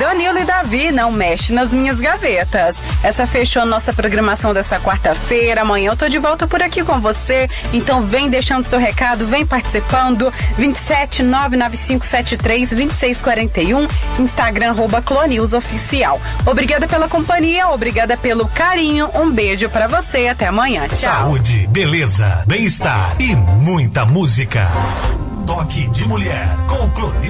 Danilo e Davi, Não Mexe nas Minhas Gavetas. Essa fechou nossa programação dessa quarta-feira. Amanhã eu tô de volta por aqui com você. Então vem deixando seu recado, vem participando. 27995732641, Instagram @clonewsoficial. Obrigada pela companhia, obrigada pelo carinho. Um beijo pra você, até amanhã. Tchau. Saúde, beleza, bem-estar e muita música. Toque de Mulher com Clonil.